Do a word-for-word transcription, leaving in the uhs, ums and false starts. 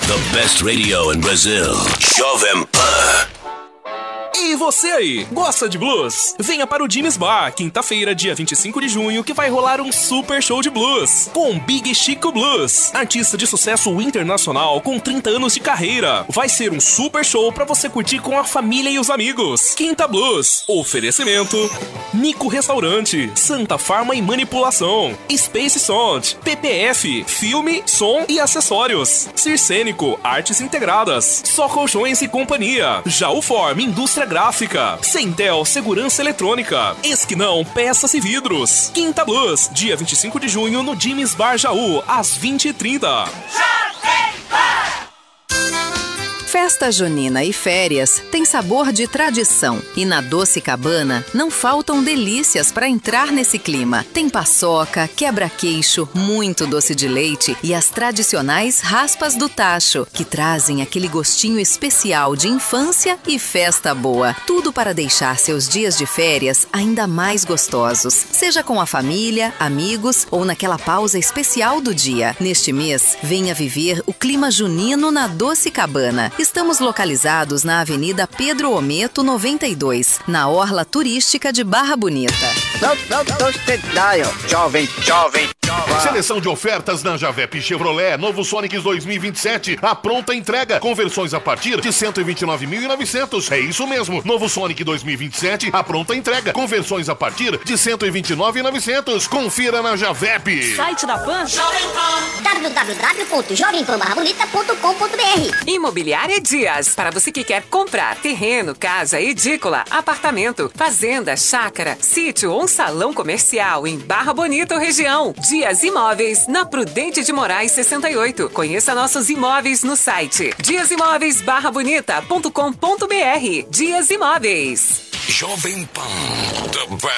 The best radio in Brazil. Jovem Pan. E você aí, gosta de blues? Venha para o Jimmy's Bar, quinta-feira, dia vinte e cinco de junho, que vai rolar um super show de blues com Big Chico Blues, artista de sucesso internacional com trinta anos de carreira. Vai ser um super show para você curtir com a família e os amigos. Quinta Blues, oferecimento Nico Restaurante, Santa Farma e Manipulação, Space Sound, P P F, filme, som e acessórios, Circênico, artes integradas, Só Colchões e Companhia, Jauform, Indústria Gráfica, Centel Segurança Eletrônica, Esquinão Peças e Vidros. Quinta Blues, dia vinte e cinco de junho no Jimmy's Bar Jaú, às vinte e trinta. Festa junina e férias tem sabor de tradição. E na Doce Cabana não faltam delícias para entrar nesse clima. Tem paçoca, quebra-queixo, muito doce de leite e as tradicionais raspas do tacho, que trazem aquele gostinho especial de infância e festa boa. Tudo para deixar seus dias de férias ainda mais gostosos. Seja com a família, amigos ou naquela pausa especial do dia. Neste mês, venha viver o clima junino na Doce Cabana. Estamos localizados na Avenida Pedro Ometo, noventa e dois, na Orla Turística de Barra Bonita. Não, não, não, jovem, jovem, jovem. Seleção de ofertas na Javep Chevrolet, novo Sonic dois mil e vinte e sete, a pronta entrega, conversões a partir de cento e vinte e nove mil e novecentos. É isso mesmo, novo Sonic dois mil e vinte e sete, a pronta entrega, conversões a partir de cento e vinte e nove mil e novecentos. Confira na Javep. Site da Pan, Jovem Pan, w w w ponto jovem pan barra bonita ponto com ponto b r. Imobiliária Dias, para você que quer comprar terreno, casa, edícula, apartamento, fazenda, chácara, sítio ou um salão comercial em Barra Bonita ou região. Dias Imóveis, na Prudente de Moraes sessenta e oito. Conheça nossos imóveis no site dias imóveis barra bonita ponto com ponto b r. Dias Imóveis. Jovem Pan. The